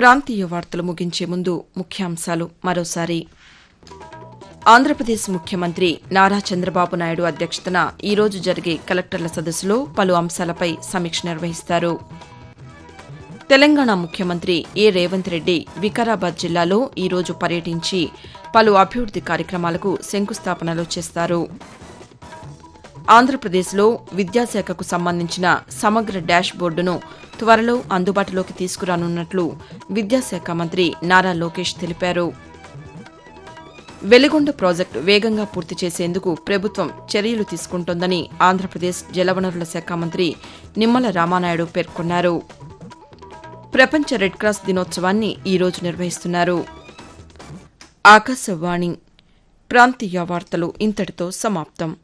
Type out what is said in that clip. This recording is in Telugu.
ప్రాంతీయ వార్తలు ముగించే ముందు ముఖ్యాంశాలు మరోసారి. ఆంధ్రప్రదేశ్ ముఖ్యమంత్రి నారా చంద్రబాబు నాయుడు అధ్యక్షతన ఈరోజు జరిగే కలెక్టర్ల సదస్సులో పలు అంశాలపై సమీక్ష నిర్వహిస్తారు. తెలంగాణ ముఖ్యమంత్రి ఏ రేవంత్ రెడ్డి వికారాబాద్ జిల్లాలో ఈరోజు పర్యటించి పలు అభివృద్ది కార్యక్రమాలకు శంకుస్థాపనలు చేస్తారు. ఆంధ్రప్రదేశ్లో విద్యాశాఖకు సంబంధించిన సమగ్ర డాష్ బోర్డును త్వరలో అందుబాటులోకి తీసుకురానున్నట్లు విద్యాశాఖ మంత్రి నారా లోకేష్ తెలిపారు. వెలిగొండ ప్రాజెక్టు వేగంగా పూర్తి చేసేందుకు ప్రభుత్వం చర్యలు తీసుకుంటోందని ఆంధ్రప్రదేశ్ జలవనరుల శాఖ మంత్రి నిమ్మల రామానాయుడు పేర్కొన్నారు. ప్రపంచ రెడ్ క్రాస్ దినోత్సవాన్ని ఈరోజు నిర్వహిస్తున్నారు. ఆకాశవాణి ప్రాంతీయ వార్తలు ఇంతటితో సమాప్తం.